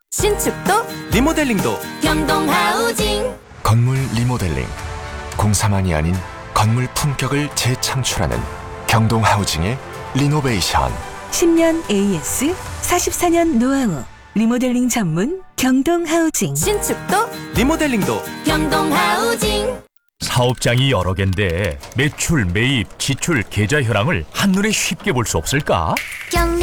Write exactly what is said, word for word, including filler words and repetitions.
신축도 리모델링도 경동하우징. 건물 리모델링, 공사만이 아닌 건물 품격을 재창출하는 경동하우징의 리노베이션. 십 년 에이에스, 사십사 년 노하우, 리모델링 전문 경동하우징. 신축도 리모델링도 경동하우징. 사업장이 여러 갠데 매출, 매입, 지출, 계좌 현황을 한눈에 쉽게 볼 수 없을까? 경